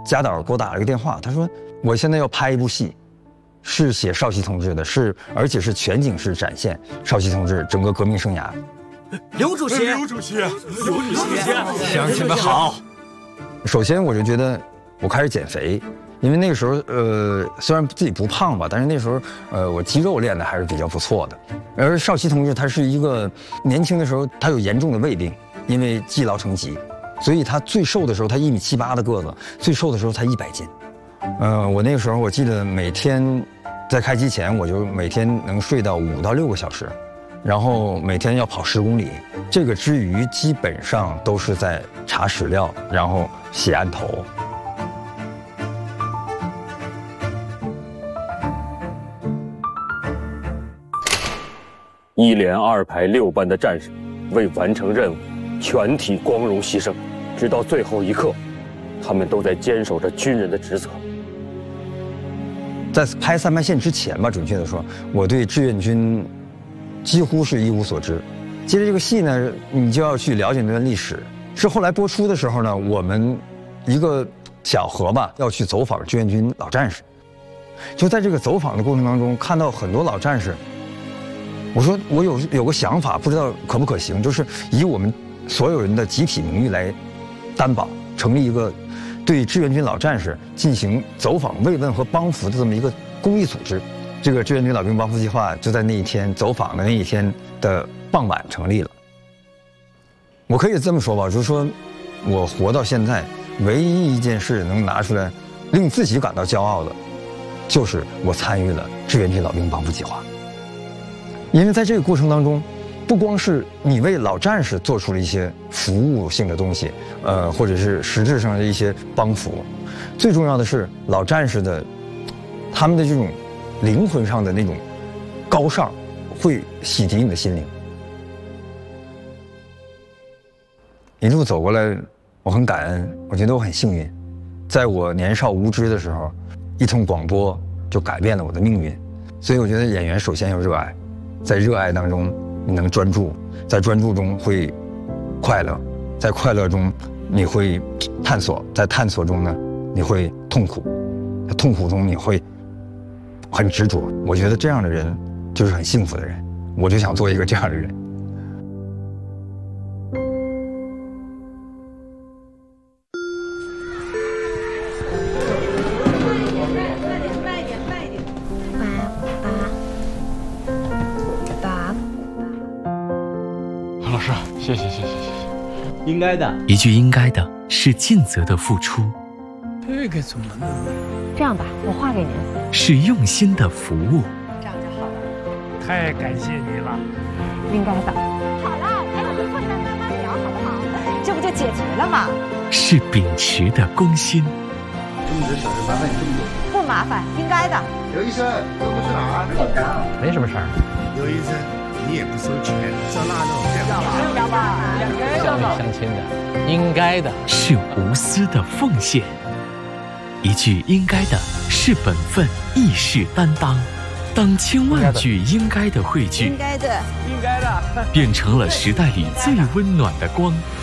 贾导给我打了个电话，他说我现在要拍一部戏，是写少奇同志的，而且是全景式展现少奇同志整个革命生涯。 刘主席， 乡亲们好。首先我就觉得我开始减肥，因为那个时候虽然自己不胖吧，但是那时候我肌肉练的还是比较不错的。而少奇同志他是一个年轻的时候他有严重的胃病，因为积劳成疾，所以他最瘦的时候他1.78米的个子，最瘦的时候才100斤。我那个时候我记得每天在开机前我就每天能睡到5到6个小时。然后每天要跑10公里，这个之余基本上都是在查史料，然后写案头。 1连2排6班的战士为完成任务，全体光荣牺牲，直到最后一刻，他们都在坚守着军人的职责。 在拍3班线之前吧，准确的说，我对志愿军几乎是一无所知。接着这个戏呢，你就要去了解那段历史。是后来播出的时候呢，我们一个巧合吧，要去走访志愿军老战士。就在这个走访的过程当中，看到很多老战士，我说我有个想法，不知道可不可行，就是以我们所有人的集体名誉来担保，成立一个对志愿军老战士进行走访慰问和帮扶的这么一个公益组织。这个志愿军老兵帮扶计划就在那一天走访的那一天的傍晚成立了。我可以这么说吧，就是说我活到现在，唯一一件事能拿出来令自己感到骄傲的，就是我参与了志愿军老兵帮扶计划。因为在这个过程当中，不光是你为老战士做出了一些服务性的东西，或者是实质上的一些帮扶，最重要的是老战士的他们的这种灵魂上的那种高尚，会洗涤你的心灵。一路走过来，我很感恩，我觉得我很幸运，在我年少无知的时候，一通广播就改变了我的命运。所以我觉得演员首先要热爱，在热爱当中你能专注，在专注中会快乐，在快乐中你会探索，在探索中呢你会痛苦，在痛苦中你会很执着。我觉得这样的人就是很幸福的人，我就想做一个这样的人。 老师，谢谢。 应该的， 一句应该的是尽责的付出， 这个怎么弄？ 这样吧，我画给您。 是用心的服务。 这样就好了。 太感谢你了。 应该的。好了，还有个困难慢慢聊，好不好？这不就解决了吗？ 是秉持的公心。 这么多小事麻烦你这么多。 不麻烦，应该的。 刘医生，这不是哪儿？ 没什么事儿。 刘医生，你也不收钱，照那种要吧，乡里乡亲的，应该的。 是无私的奉献。一句应该的是本分，亦是担当。当千万句应该的汇聚， 应该的， 应该的， 变成了时代里最温暖的光。